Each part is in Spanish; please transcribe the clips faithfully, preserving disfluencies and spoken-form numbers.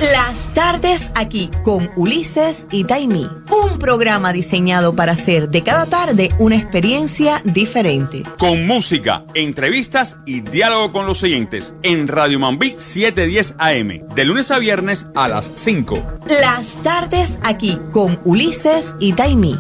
Las tardes aquí con Ulises y Taimí. Un programa diseñado para hacer de cada tarde una experiencia diferente. Con música, entrevistas y diálogo con los oyentes en Radio Mambí setecientos diez A M. De lunes a viernes a las cinco. Las tardes aquí con Ulises y Taimí.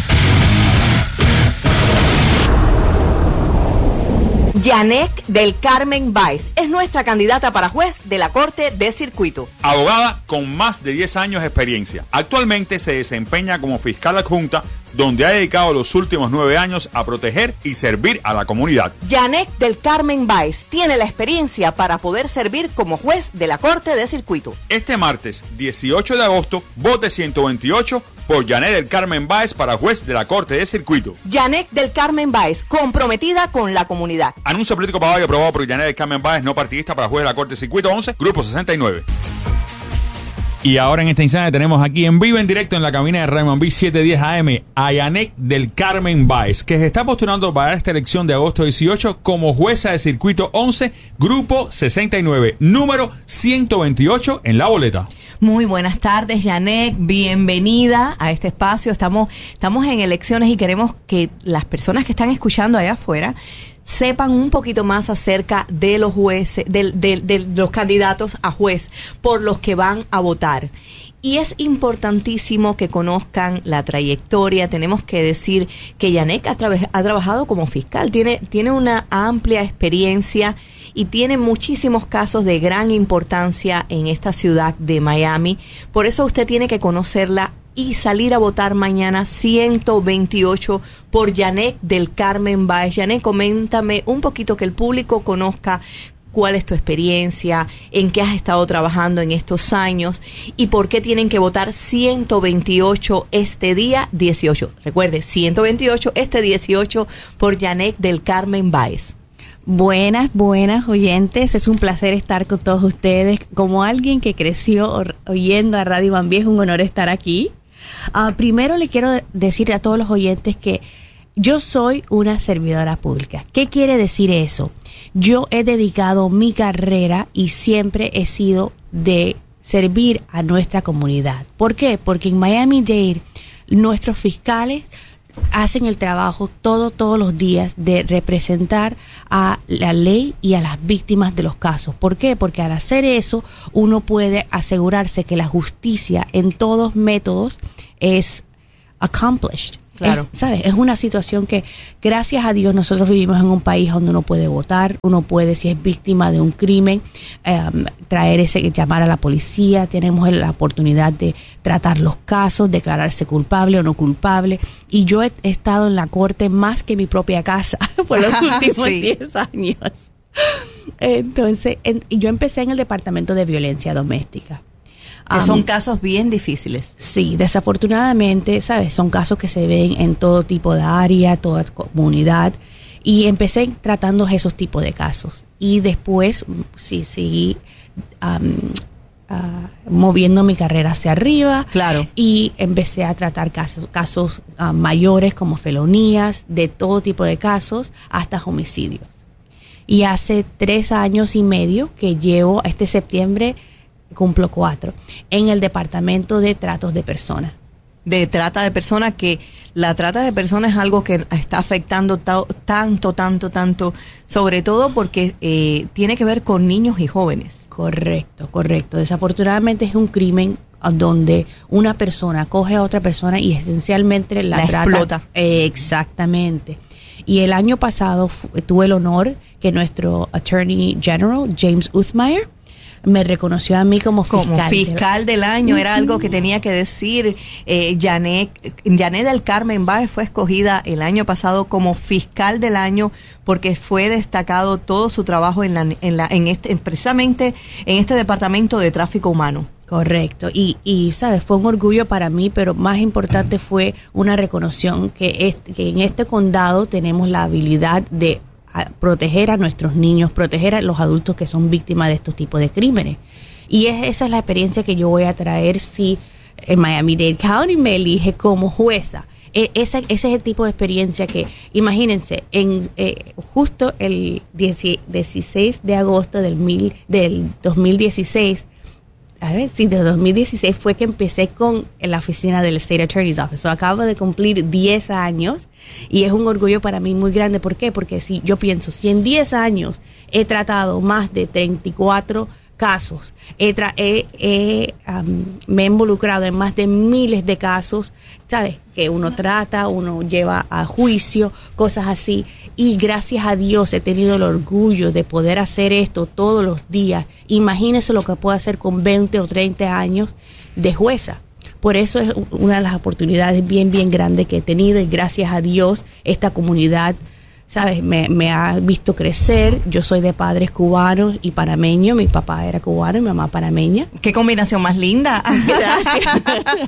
Yanek del Carmen Báez es nuestra candidata para juez de la Corte de Circuito. Abogada con más de diez años de experiencia. Actualmente se desempeña como fiscal adjunta, donde ha dedicado los últimos nueve años a proteger y servir a la comunidad. Yanek del Carmen Báez tiene la experiencia para poder servir como juez de la Corte de Circuito. Este martes dieciocho de agosto, vote ciento veintiocho por Yanek del Carmen Báez para juez de la Corte de Circuito. Yanek del Carmen Báez, comprometida con la comunidad. Anuncio político pagado y aprobado por Yanek del Carmen Báez, no partidista, para juez de la Corte de Circuito once, Grupo sesenta y nueve. Y ahora en este instante tenemos aquí en vivo, en directo en la cabina de Radio Mambí setecientos diez A M a Yanek del Carmen Báez, que se está postulando para esta elección de agosto dieciocho como jueza de Circuito once, Grupo sesenta y nueve, número ciento veintiocho en la boleta. Muy buenas tardes, Yanek, bienvenida a este espacio. Estamos, estamos en elecciones y queremos que las personas que están escuchando allá afuera sepan un poquito más acerca de los jueces, de, de, de los candidatos a juez por los que van a votar. Y es importantísimo que conozcan la trayectoria. Tenemos que decir que Yanek ha, tra- ha trabajado como fiscal, tiene, tiene una amplia experiencia y tiene muchísimos casos de gran importancia en esta ciudad de Miami. Por eso usted tiene que conocerla y salir a votar mañana ciento veintiocho por Yanek del Carmen Báez. Yanek, coméntame un poquito, que el público conozca cuál es tu experiencia, en qué has estado trabajando en estos años y por qué tienen que votar ciento veintiocho este día dieciocho. Recuerde, ciento veintiocho este dieciocho por Yanek del Carmen Báez. Buenas, buenas oyentes, es un placer estar con todos ustedes. Como alguien que creció oyendo a Radio Mambí, es un honor estar aquí. Uh, primero le quiero decir a todos los oyentes que yo soy una servidora pública. ¿Qué quiere decir eso? Yo he dedicado mi carrera y siempre he sido de servir a nuestra comunidad. ¿Por qué? Porque en Miami-Dade nuestros fiscales hacen el trabajo todo, todos los días de representar a la ley y a las víctimas de los casos. ¿Por qué? Porque al hacer eso uno puede asegurarse que la justicia en todos métodos es accomplished. Claro. Es, ¿sabes? Es una situación que, gracias a Dios, nosotros vivimos en un país donde uno puede votar, uno puede, si es víctima de un crimen, um, traer ese, llamar a la policía, tenemos la oportunidad de tratar los casos, declararse culpable o no culpable. Y yo he, he estado en la corte más que mi propia casa por los últimos Sí. diez años. Entonces, en, yo empecé en el departamento de violencia doméstica. Que son Um, casos bien difíciles. Sí, desafortunadamente, ¿sabes? Son casos que se ven en todo tipo de área, toda comunidad. Y empecé tratando esos tipos de casos. Y después, sí, seguí um, uh, moviendo mi carrera hacia arriba. Claro. Y empecé a tratar casos, casos uh, mayores como felonías, de todo tipo de casos, hasta homicidios. Y hace tres años y medio que llevo, este septiembre, cumplo cuatro, en el departamento de tratos de personas. De trata de personas, que la trata de personas es algo que está afectando ta- tanto, tanto, tanto, sobre todo porque eh, tiene que ver con niños y jóvenes. Correcto, correcto. Desafortunadamente es un crimen donde una persona coge a otra persona y esencialmente la, La trata. explota. Eh, exactamente. Y el año pasado fu- tuve el honor que nuestro Attorney General, James Uthmeyer, me reconoció a mí como fiscal. Como fiscal del año, era algo que tenía que decir. eh, Yanek, Yanek del Carmen Báez fue escogida el año pasado como fiscal del año porque fue destacado todo su trabajo en la, en la, en este, precisamente en este departamento de tráfico humano. Correcto, y, y sabes, fue un orgullo para mí, pero más importante fue una reconoción que, este, que en este condado tenemos la habilidad de a proteger a nuestros niños, proteger a los adultos que son víctimas de estos tipos de crímenes. Y es, esa es la experiencia que yo voy a traer si en Miami-Dade County me elige como jueza. E, ese, ese es el tipo de experiencia que, imagínense, en eh, justo el dieciséis de agosto del, mil, del dos mil dieciséis, a ver, sí, de dos mil dieciséis fue que empecé con la oficina del State Attorney's Office. So, acabo de cumplir diez años y es un orgullo para mí muy grande. ¿Por qué? Porque si yo pienso, si en diez años he tratado más de treinta y cuatro casos, he tra he, he, um, me he involucrado en más de miles de casos, ¿sabes? Que uno trata, uno lleva a juicio, cosas así. Y gracias a Dios he tenido el orgullo de poder hacer esto todos los días. Imagínense lo que puedo hacer con veinte o treinta años de jueza. Por eso es una de las oportunidades bien, bien grandes que he tenido y gracias a Dios esta comunidad, ¿sabes? Me, me ha visto crecer. Yo soy de padres cubanos y panameños. Mi papá era cubano y mi mamá panameña. ¡Qué combinación más linda! Gracias.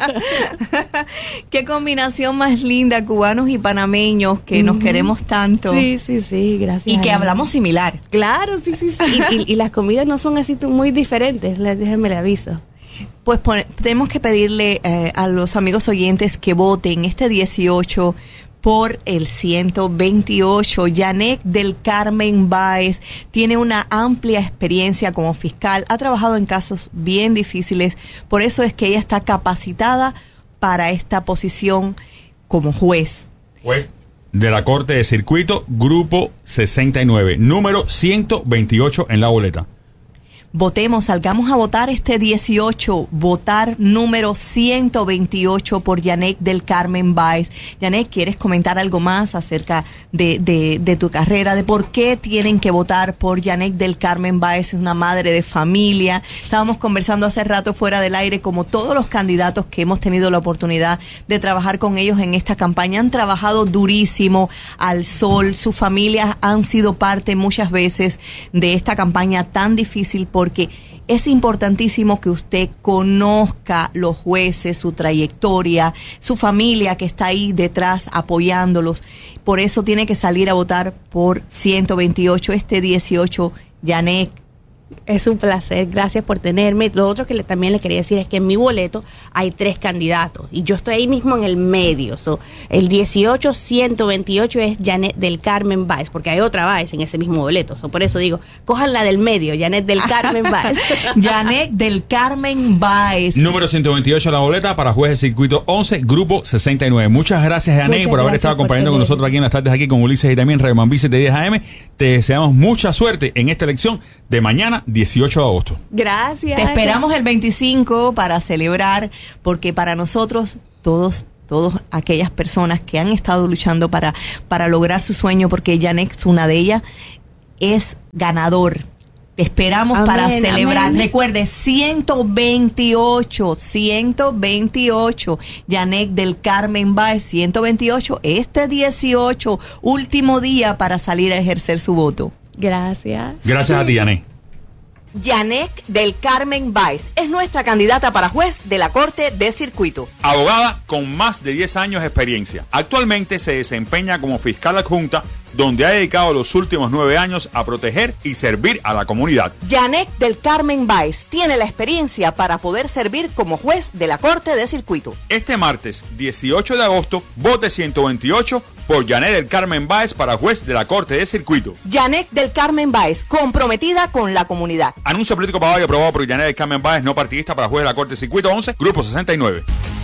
¡Qué combinación más linda! Cubanos y panameños que mm-hmm. nos queremos tanto. Sí, sí, sí, gracias. Y que hablamos similar. Claro, sí, sí, sí. y, y, y las comidas no son así muy diferentes, déjenme le aviso. Pues pon- tenemos que pedirle eh, a los amigos oyentes que voten este dieciocho por el ciento veintiocho. Yanek del Carmen Báez tiene una amplia experiencia como fiscal, ha trabajado en casos bien difíciles, por eso es que ella está capacitada para esta posición como juez. Juez de la Corte de Circuito, Grupo sesenta y nueve, número ciento veintiocho en la boleta. Votemos, salgamos a votar este dieciocho, votar número ciento veintiocho por Yanek del Carmen Báez. Yanek, ¿quieres comentar algo más acerca de, de, de tu carrera, de por qué tienen que votar por Yanek del Carmen Báez? Es una madre de familia. Estábamos conversando hace rato fuera del aire, como todos los candidatos que hemos tenido la oportunidad de trabajar con ellos en esta campaña, han trabajado durísimo al sol. Sus familias han sido parte muchas veces de esta campaña tan difícil, porque es importantísimo que usted conozca los jueces, su trayectoria, su familia que está ahí detrás apoyándolos. Por eso tiene que salir a votar por ciento veintiocho este dieciocho. Yanek. Es un placer, gracias por tenerme. Lo otro que le, también le quería decir es que en mi boleto hay tres candidatos y yo estoy ahí mismo en el medio. So, el dieciocho, ciento veintiocho es Yanek del Carmen Báez, porque hay otra Báez en ese mismo boleto. So, por eso digo, cojan la del medio, Yanek del Carmen Báez. Yanek del Carmen Báez. Número ciento veintiocho en la boleta para juez de circuito once, Grupo sesenta y nueve. Muchas gracias, Yanek, por haber estado acompañando con nosotros aquí en las tardes, aquí con Ulises y también Radio Man B siete diez A M. Te deseamos mucha suerte en esta elección de mañana, dieciocho de agosto. Gracias. Te esperamos el veinticinco para celebrar, porque para nosotros, todos, todas aquellas personas que han estado luchando para, para lograr su sueño, porque Yanek es una de ellas, es ganador. Te esperamos amén, para celebrar. Amén. Recuerde, ciento veintiocho, ciento veintiocho, Yanek del Carmen Báez, ciento veintiocho, este dieciocho, último día para salir a ejercer su voto. Gracias. Gracias a ti, Yanek. Yanek del Carmen Báez es nuestra candidata para juez de la Corte de Circuito. Abogada con más de diez años de experiencia. Actualmente se desempeña como fiscal adjunta, donde ha dedicado los últimos nueve años a proteger y servir a la comunidad. Yanek del Carmen Báez tiene la experiencia para poder servir como juez de la Corte de Circuito. Este martes dieciocho de agosto, vote ciento veintiocho por Yanek del Carmen Báez para juez de la Corte de Circuito. Yanek del Carmen Báez, comprometida con la comunidad. Anuncio político pagado y aprobado por Yanek del Carmen Báez, no partidista, para juez de la Corte de Circuito once, Grupo sesenta y nueve.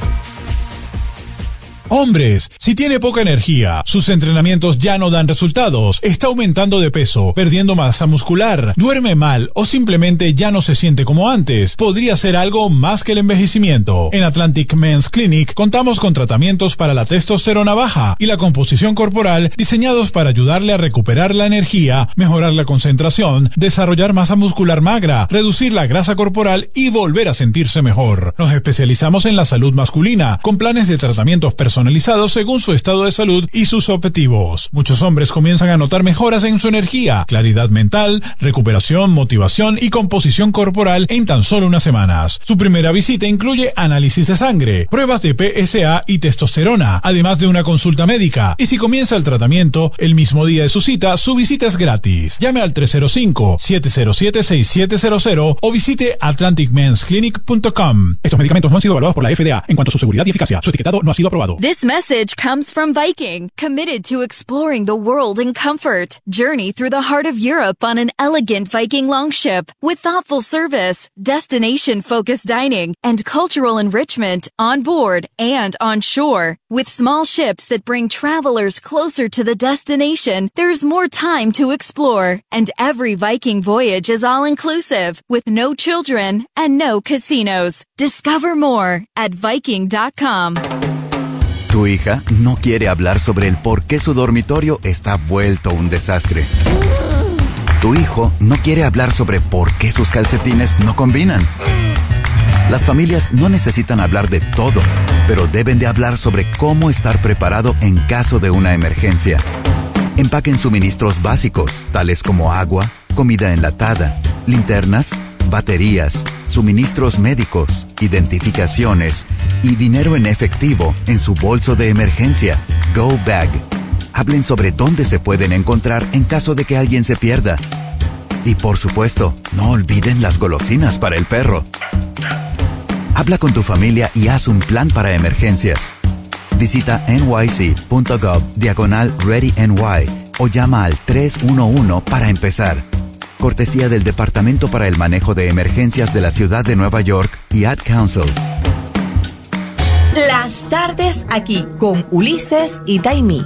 Hombres, si tiene poca energía, sus entrenamientos ya no dan resultados, está aumentando de peso, perdiendo masa muscular, duerme mal o simplemente ya no se siente como antes, podría ser algo más que el envejecimiento. En Atlantic Men's Clinic contamos con tratamientos para la testosterona baja y la composición corporal diseñados para ayudarle a recuperar la energía, mejorar la concentración, desarrollar masa muscular magra, reducir la grasa corporal y volver a sentirse mejor. Nos especializamos en la salud masculina, con planes de tratamientos personalizados personalizados según su estado de salud y sus objetivos. Muchos hombres comienzan a notar mejoras en su energía, claridad mental, recuperación, motivación y composición corporal en tan solo unas semanas. Su primera visita incluye análisis de sangre, pruebas de P S A y testosterona, además de una consulta médica. Y si comienza el tratamiento el mismo día de su cita, su visita es gratis. Llame al tres cero cinco, siete cero siete, seis siete cero cero o visite atlantic mens clinic punto com. Estos medicamentos no han sido evaluados por la F D A en cuanto a su seguridad y eficacia. Su etiquetado no ha sido aprobado. This message comes from Viking, committed to exploring the world in comfort. Journey through the heart of Europe on an elegant Viking longship with thoughtful service, destination-focused dining, and cultural enrichment on board and on shore. With small ships that bring travelers closer to the destination, there's more time to explore. And every Viking voyage is all-inclusive, with no children and no casinos. Discover more at viking dot com. Tu hija no quiere hablar sobre el por qué su dormitorio está vuelto un desastre. Tu hijo no quiere hablar sobre por qué sus calcetines no combinan. Las familias no necesitan hablar de todo, pero deben de hablar sobre cómo estar preparado en caso de una emergencia. Empaquen suministros básicos, tales como agua, comida enlatada, linternas, baterías, suministros médicos, identificaciones y dinero en efectivo en su bolso de emergencia, Go Bag. Hablen sobre dónde se pueden encontrar en caso de que alguien se pierda. Y por supuesto, no olviden las golosinas para el perro. Habla con tu familia y haz un plan para emergencias. Visita nyc.gov diagonal ReadyNY o llama al tres uno uno para empezar. Cortesía del Departamento para el Manejo de Emergencias de la Ciudad de Nueva York y Ad Council. Las tardes aquí con Ulises y Taimí.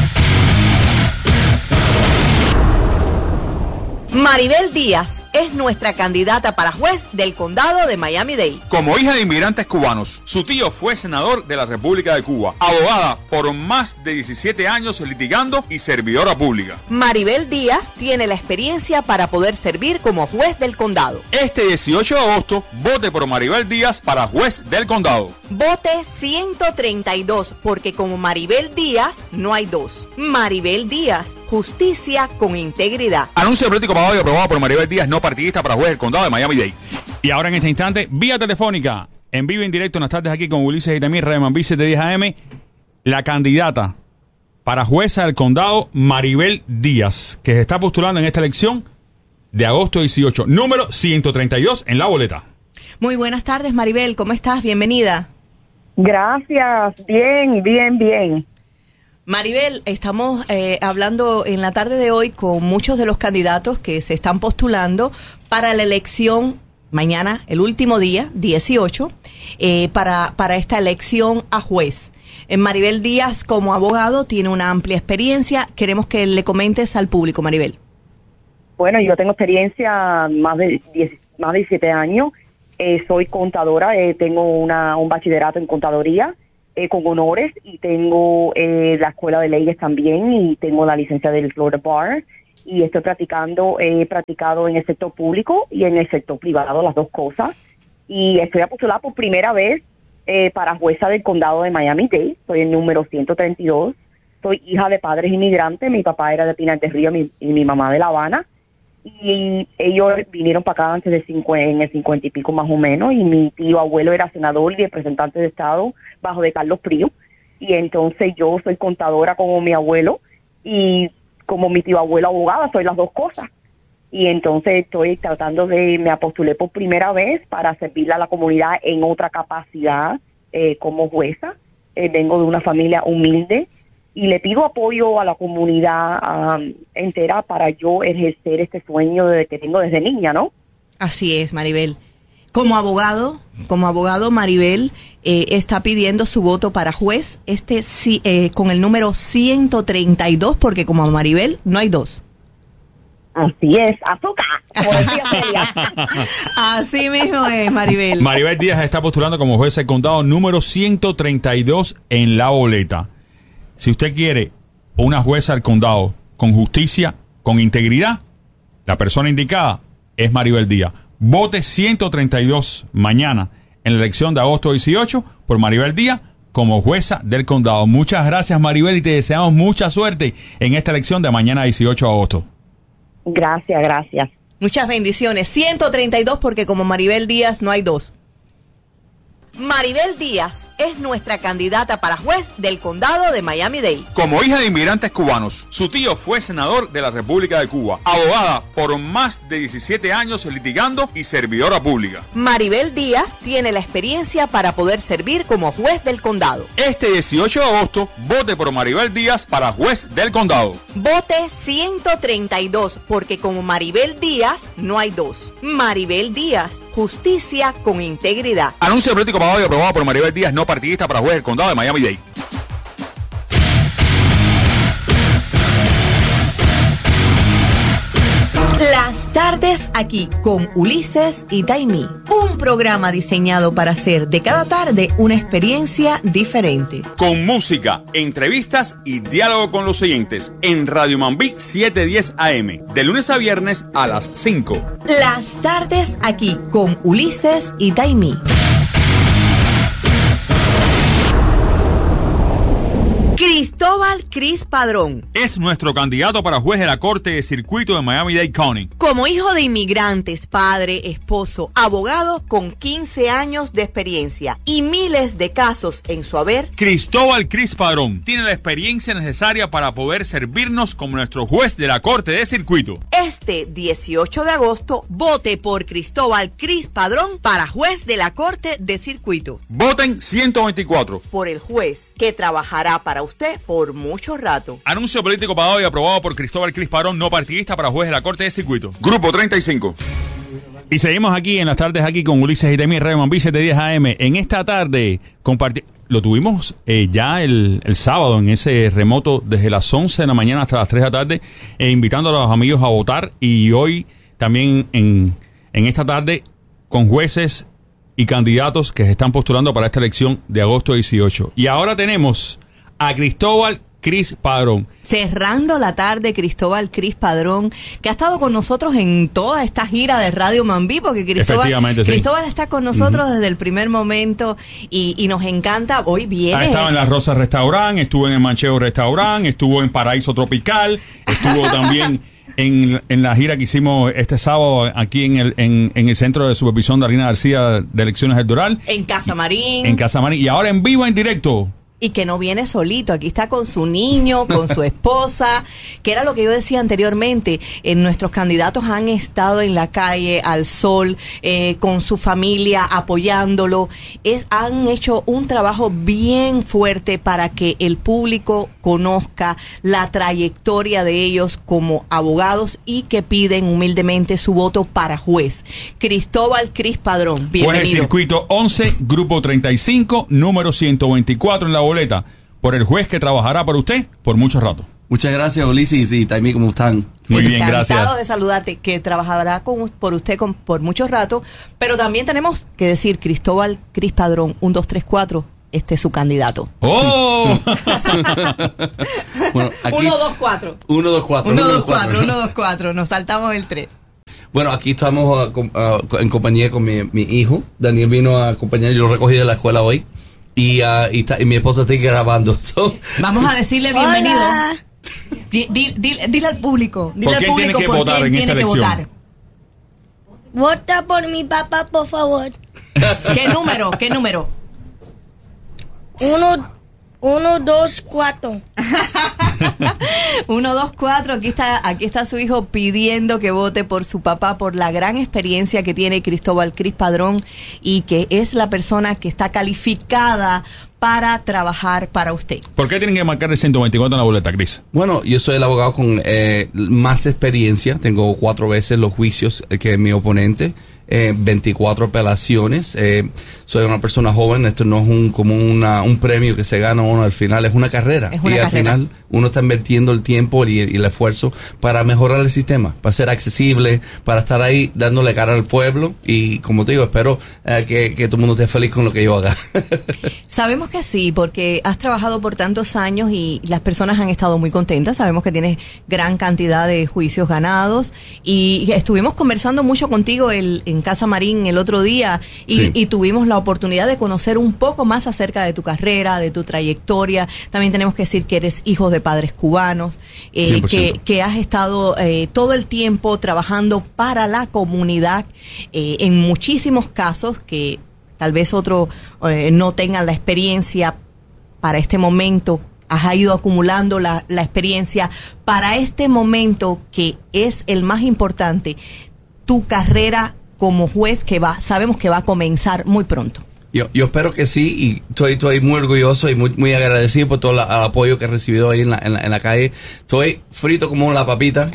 Maribel Díaz es nuestra candidata para juez del condado de Miami-Dade. Como hija de inmigrantes cubanos, su tío fue senador de la República de Cuba, abogada por más de diecisiete años litigando y servidora pública. Maribel Díaz tiene la experiencia para poder servir como juez del condado. Este dieciocho de agosto, vote por Maribel Díaz para juez del condado. Vote ciento treinta y dos, porque como Maribel Díaz no hay dos. Maribel Díaz, justicia con integridad. Anuncio político pagado y aprobado por Maribel Díaz, no partidista, para juez del condado de Miami-Dade. Y ahora en este instante, vía telefónica, en vivo y en directo, en las tardes aquí con Ulises y Taimí, Radio Mambí siete diez A M, la candidata para jueza del condado, Maribel Díaz, que se está postulando en esta elección de agosto dieciocho, número ciento treinta y dos en la boleta. Muy buenas tardes, Maribel, ¿cómo estás? Bienvenida. Gracias, bien, bien, bien. Maribel, estamos eh, hablando en la tarde de hoy con muchos de los candidatos que se están postulando para la elección mañana, el último día, dieciocho, eh, para, para esta elección a juez. Eh, Maribel Díaz, como abogado, tiene una amplia experiencia. Queremos que le comentes al público, Maribel. Bueno, yo tengo experiencia más de diez, más de diecisiete años. Eh, soy contadora, eh, tengo una, un bachillerato en contaduría eh, con honores y tengo eh, la escuela de leyes también y tengo la licencia del Florida Bar y estoy practicando, he eh, practicado en el sector público y en el sector privado, las dos cosas. Y estoy a postular por primera vez eh, para jueza del condado de Miami-Dade. Soy el número ciento treinta y dos. Soy hija de padres inmigrantes. Mi papá era de Pinar del Río mi, y mi mamá de La Habana. Y ellos vinieron para acá antes de cincuenta, en el cincuenta y pico más o menos, y mi tío abuelo era senador y representante de estado bajo de Carlos Prío, y entonces yo soy contadora como mi abuelo, y como mi tío abuelo abogada, soy las dos cosas, y entonces estoy tratando de, me postulé por primera vez para servirle a la comunidad en otra capacidad eh, como jueza. Eh, vengo de una familia humilde, y le pido apoyo a la comunidad um, entera para yo ejercer este sueño de, que tengo desde niña, ¿no? Así es, Maribel. Como abogado, como abogado, Maribel eh, está pidiendo su voto para juez, este sí, eh, con el número ciento treinta y dos, porque como Maribel no hay dos. Así es, azúcar, como decía Celia. Así mismo es, Maribel. Maribel Díaz está postulando como jueza del condado número ciento treinta y dos en la boleta. Si usted quiere una jueza del condado con justicia, con integridad, la persona indicada es Maribel Díaz. Vote ciento treinta y dos mañana en la elección de agosto dieciocho por Maribel Díaz como jueza del condado. Muchas gracias, Maribel, y te deseamos mucha suerte en esta elección de mañana dieciocho de agosto. Gracias, gracias. Muchas bendiciones. ciento treinta y dos, porque como Maribel Díaz no hay dos. Maribel Díaz es nuestra candidata para juez del condado de Miami-Dade. Como hija de inmigrantes cubanos, su tío fue senador de la República de Cuba, abogada por más de diecisiete años litigando y servidora pública. Maribel Díaz tiene la experiencia para poder servir como juez del condado. Este dieciocho de agosto, vote por Maribel Díaz para juez del condado. Vote ciento treinta y dos, porque como Maribel Díaz no hay dos. Maribel Díaz, justicia con integridad. Anuncio político pagado y aprobado por Maribel Díaz, no partidista, para juez del condado de Miami-Dade. Las tardes aquí con Ulises y Taimí. Un programa diseñado para hacer de cada tarde una experiencia diferente. Con música, entrevistas y diálogo con los oyentes en Radio Mambí setecientos diez A M, de lunes a viernes a las cinco. Las tardes aquí con Ulises y Taimí. Cristóbal Cris Padrón es nuestro candidato para juez de la Corte de Circuito de Miami-Dade County. Como hijo de inmigrantes, padre, esposo, abogado con quince años de experiencia y miles de casos en su haber, Cristóbal Cris Padrón tiene la experiencia necesaria para poder servirnos como nuestro juez de la Corte de Circuito. Este dieciocho de agosto, vote por Cristóbal Cris Padrón para juez de la Corte de Circuito. Voten ciento veinticuatro. Por el juez que trabajará para usted por mucho rato. Anuncio político pagado y aprobado por Cristóbal Cris Padrón, no partidista, para juez de la Corte de Circuito. Grupo treinta y cinco. Y seguimos aquí en las tardes aquí con Ulises y Taimí, Radio Mambí setecientos diez A M. En esta tarde comparti- lo tuvimos eh, ya el, el sábado en ese remoto desde las once de la mañana hasta las tres de la tarde, eh, invitando a los amigos a votar, y hoy también en, en esta tarde con jueces y candidatos que se están postulando para esta elección de agosto dieciocho. Y ahora tenemos a Cristóbal Cris Padrón. Cerrando la tarde, Cristóbal Cris Padrón, que ha estado con nosotros en toda esta gira de Radio Mambí, porque Cristóbal, sí. Cristóbal está con nosotros uh-huh. desde el primer momento y, y nos encanta. Hoy viene. Ha estado en La Rosa Restaurant, estuvo en el Manchego Restaurant, estuvo en Paraíso Tropical, estuvo también en, en la gira que hicimos este sábado aquí en el, en, en el Centro de Supervisión de Arlina García de Elecciones del Doral. En Casa Marín. En Casa Marín. Y ahora en vivo, en directo. Y que no viene solito, aquí está con su niño, con su esposa, que era lo que yo decía anteriormente. Eh, nuestros candidatos han estado en la calle, al sol, eh, con su familia, apoyándolo. Es, han hecho un trabajo bien fuerte para que el público conozca la trayectoria de ellos como abogados y que piden humildemente su voto para juez. Cristóbal Cris Padrón, bienvenido. Juez del Circuito once, Grupo treinta y cinco, número ciento veinticuatro en la boleta, por el juez que trabajará por usted por mucho rato. Muchas gracias, Ulises y Taimí, ¿cómo están? Muy bien, gracias. Encantado de saludarte, que trabajará con, por usted con, por mucho rato, pero también tenemos que decir Cristóbal Cris Padrón, uno, dos, tres, cuatro, este es su candidato. ¡Oh! Bueno, aquí, uno, dos, cuatro. uno, dos, cuatro. uno, dos, cuatro, uno, dos, cuatro, nos saltamos el tres. Bueno, aquí estamos uh, com, uh, en compañía con mi, mi hijo. Daniel vino a acompañar, yo lo recogí de la escuela hoy. Y, uh, y, ta, y mi esposa está grabando. So. Vamos a decirle bienvenido. Dile, dile, dile al público. Dile ¿Por al quién público tiene que por votar quién en tiene esta que elección? votar. Vota por mi papá, por favor. ¿Qué número? ¿Qué número? Uno, uno, dos, cuatro. Uno, dos, cuatro. Aquí está, aquí está su hijo pidiendo que vote por su papá, por la gran experiencia que tiene Cristóbal Cris Padrón y que es la persona que está calificada para trabajar para usted. ¿Por qué tienen que marcar el ciento veinticuatro en la boleta, Cris? Bueno, yo soy el abogado con eh, más experiencia. Tengo cuatro veces los juicios que mi oponente. Eh, veinticuatro apelaciones. Eh, soy una persona joven. Esto no es un como una, un premio que se gana uno al final, es una carrera. Es una y carrera. Al final uno está invirtiendo el tiempo y, y el esfuerzo para mejorar el sistema, para ser accesible, para estar ahí dándole cara al pueblo. Y como te digo, espero eh, que, que todo el mundo esté feliz con lo que yo haga. Sabemos que sí, porque has trabajado por tantos años y las personas han estado muy contentas. Sabemos que tienes gran cantidad de juicios ganados y estuvimos conversando mucho contigo el, en Casa Marín el otro día y, sí. y tuvimos la oportunidad de conocer un poco más acerca de tu carrera, de tu trayectoria. También tenemos que decir que eres hijo de padres cubanos, eh, que, que has estado eh, todo el tiempo trabajando para la comunidad eh, en muchísimos casos que tal vez otros eh, no tengan la experiencia para este momento, has ido acumulando la, la experiencia para este momento que es el más importante, tu carrera como juez que va, sabemos que va a comenzar muy pronto. Yo, yo espero que sí, y estoy, estoy muy orgulloso y muy, muy agradecido por todo la, el apoyo que he recibido ahí en la, en la, en la calle. Estoy frito como la papita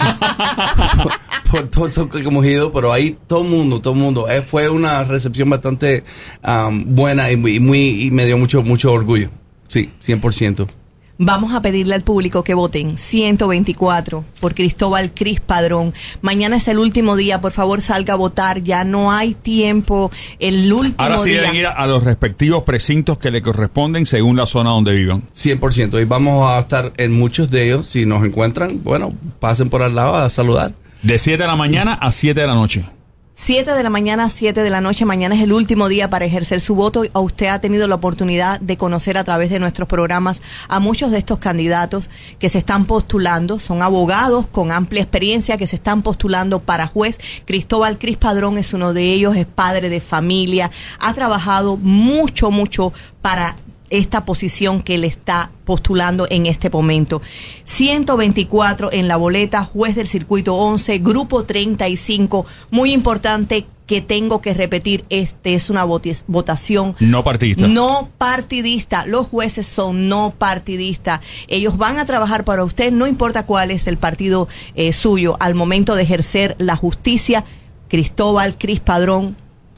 por, por todo eso que hemos ido, pero ahí todo el mundo, todo el mundo. Eh, fue una recepción bastante um, buena y muy, muy y me dio mucho, mucho orgullo. Sí, cien por ciento. Vamos a pedirle al público que voten ciento veinticuatro por Cristóbal Cris Padrón. Mañana es el último día, por favor salga a votar, ya no hay tiempo, el último Ahora sí día. deben ir a los respectivos precintos que le corresponden según la zona donde vivan. cien por ciento. Y vamos a estar en muchos de ellos. Si nos encuentran, bueno, pasen por al lado a saludar. De siete de la mañana a siete de la noche. siete de la mañana a siete de la noche, mañana es el último día para ejercer su voto. A usted ha tenido la oportunidad de conocer a través de nuestros programas a muchos de estos candidatos que se están postulando, son abogados con amplia experiencia que se están postulando para juez. Cristóbal Cris Padrón es uno de ellos, es padre de familia, ha trabajado mucho, mucho para esta posición que le está postulando en este momento. ciento veinticuatro en la boleta, juez del circuito once, grupo treinta y cinco. Muy importante que tengo que repetir, este es una voti- votación no partidista. No partidista. Los jueces son no partidistas. Ellos van a trabajar para usted, no importa cuál es el partido eh, suyo, al momento de ejercer la justicia. Cristóbal Cris Padrón,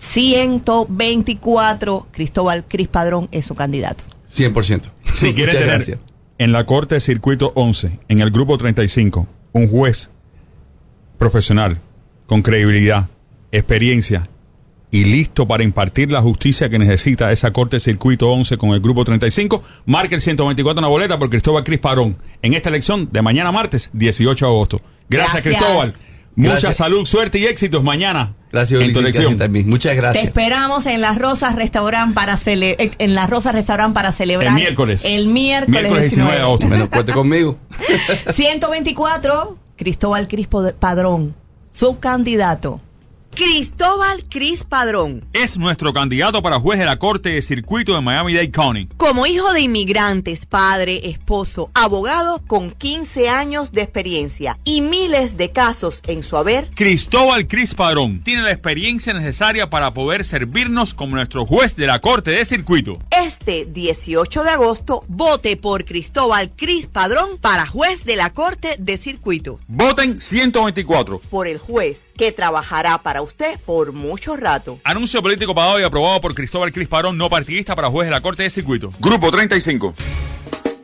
ciento veinticuatro, Cristóbal Cris Padrón es su candidato. cien por ciento. Si quiere Muchas tener gracias. en la Corte de Circuito once, en el Grupo treinta y cinco, un juez profesional, con credibilidad, experiencia y listo para impartir la justicia que necesita esa Corte de Circuito once con el Grupo treinta y cinco, marque el ciento veinticuatro en la boleta por Cristóbal Cris Padrón en esta elección de mañana martes dieciocho de agosto. Gracias, Gracias. Cristóbal. Mucha Gracias. salud, suerte y éxitos mañana Gracias, en tu Ulises, elección. también. Muchas Te gracias. esperamos en Las Rosas Restaurant para cele en Las Rosas Restaurant para celebrar El miércoles. El miércoles, Miércoles diecinueve de agosto. Menos cuente conmigo. ciento veinticuatro, Cristóbal Cris Padrón, su candidato. Cristóbal Cris Padrón. Es nuestro candidato para juez de la Corte de Circuito de Miami-Dade County. Como hijo de inmigrantes, padre, esposo, abogado con quince años de experiencia y miles de casos en su haber, Cristóbal Cris Padrón tiene la experiencia necesaria para poder servirnos como nuestro juez de la Corte de Circuito. este dieciocho de agosto, vote por Cristóbal Cris Padrón para juez de la Corte de Circuito. Voten ciento veinticuatro. Por el juez que trabajará para usted por mucho rato. Anuncio político pagado y aprobado por Cristóbal Cris Padrón, no partidista, para juez de la Corte de Circuito. Grupo treinta y cinco.